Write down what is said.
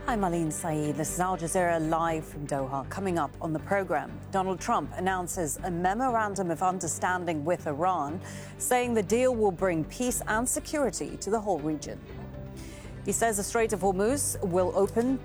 I'm Aline Saeed. This is Al Jazeera live from Doha. Coming up on the programme, Donald Trump announces a memorandum of understanding with Iran, saying the deal will bring peace and security to the whole region. He says the Strait of Hormuz will open